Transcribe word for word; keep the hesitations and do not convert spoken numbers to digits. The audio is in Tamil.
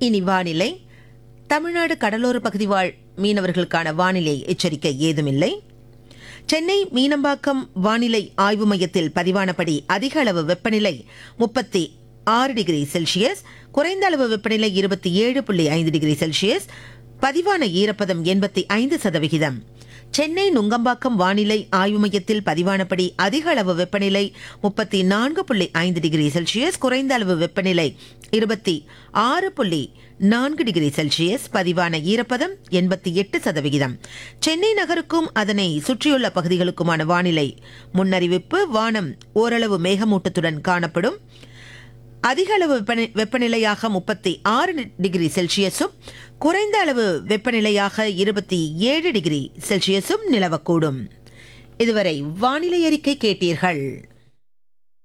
இனி வானிலை. தமிழ்நாடு கடலோர பகுதி வாழ் மீனவர்களுக்கான வானிலை எச்சரிக்கை ஏதுமில்லை. சென்னை மீனம்பாக்கம் வானிலை ஆய்வு மையத்தில் பதிவானபடி அதிக அளவு வெப்பநிலை முப்பத்தி ஆறு டிகிரி செல்சியஸ், குறைந்த அளவு வெப்பநிலை இருபத்தி ஏழு புள்ளி ஐந்து டிகிரி செல்சியஸ், பதிவான ஈரப்பதம் எண்பத்தி ஐந்து சதவிகிதம். சென்னை நுங்கம்பாக்கம் வானிலை ஆய்வு மையத்தில் பதிவானபடி அதிக அளவு வெப்பநிலை முப்பத்தி நான்கு புள்ளி ஐந்து டிகிரி செல்சியஸ், குறைந்த அளவு வெப்பநிலை இருபத்தி ஆறு புள்ளி நான்கு டிகிரி செல்சியஸ், பதிவான ஈரப்பதம் எண்பத்தி எட்டு சதவிகிதம். சென்னை நகருக்கும் அதனை சுற்றியுள்ள பகுதிகளுக்குமான வானிலை முன்னறிவிப்பு. வானம் ஓரளவு மேகமூட்டத்துடன் காணப்படும். அதிக அளவு வெப்பநிலையாக முப்பத்தி ஆறு டிகிரி செல்சியஸும், குறைந்த அளவு வெப்பநிலையாக இருபத்தி ஏழு டிகிரி செல்சியஸும் நிலவக்கூடும். இதுவரை வானிலை அறிக்கை கேட்டீர்கள்.